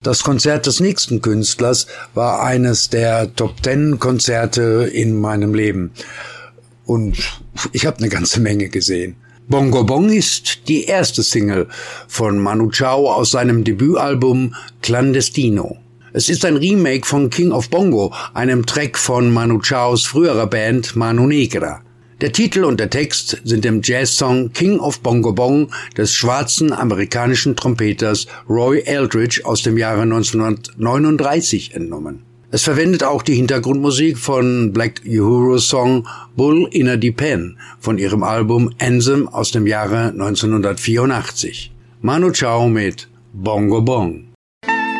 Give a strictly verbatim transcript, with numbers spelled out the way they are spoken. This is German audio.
Das Konzert des nächsten Künstlers war eines der Top-Ten-Konzerte in meinem Leben. Und ich habe eine ganze Menge gesehen. Bongo Bong ist die erste Single von Manu Chao aus seinem Debütalbum Clandestino. Es ist ein Remake von King of Bongo, einem Track von Manu Chaos früherer Band Mano Negra. Der Titel und der Text sind dem Jazzsong King of Bongo Bong des schwarzen amerikanischen Trompeters Roy Eldridge aus dem Jahre neunzehnhundertneununddreißig entnommen. Es verwendet auch die Hintergrundmusik von Black Uhuru's Song Bull Inna the Pen von ihrem Album Anthem aus dem Jahre neunzehnhundertvierundachtzig. Manu Chao mit Bongo Bong.